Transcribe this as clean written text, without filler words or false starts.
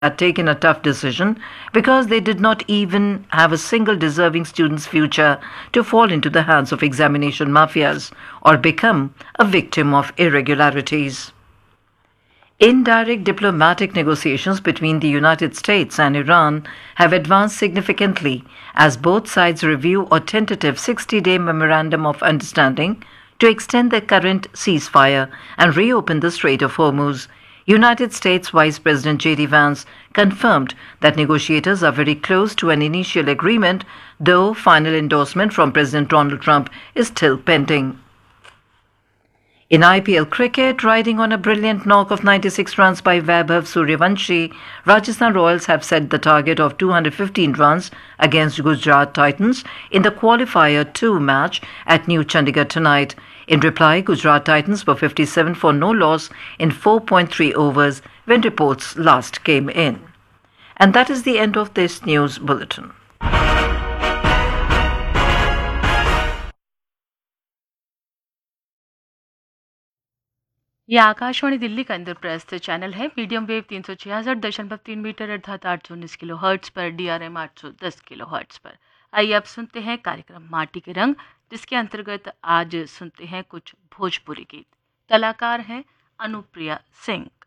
had taken a tough decision because they did not even have a single deserving student's future to fall into the hands of examination mafias or become a victim of irregularities. Indirect diplomatic negotiations between the United States and Iran have advanced significantly as both sides review a tentative 60-day memorandum of understanding to extend the current ceasefire and reopen the Strait of Hormuz. United States Vice President J.D. Vance confirmed that negotiators are very close to an initial agreement, though final endorsement from President Donald Trump is still pending. In IPL cricket, riding on a brilliant knock of 96 runs by Vaibhav Suryavanshi, Rajasthan Royals have set the target of 215 runs against Gujarat Titans in the Qualifier 2 match at New Chandigarh tonight. In reply, Gujarat Titans were 57 for no loss in 4.3 overs when reports last came in. And that is the end of this news bulletin. यह आकाशवाणी दिल्ली का Indraprastha channel है। Medium wave 366.3 metre अर्थात 819 kilo hertz पर, DRM 810 kilo hertz पर। आइए अब सुनते हैं कार्यक्रम माटी के रंग, जिसके अंतर्गत आज सुनते हैं कुछ भोजपुरी गीत। कलाकार हैं अनुप्रिया सिंह।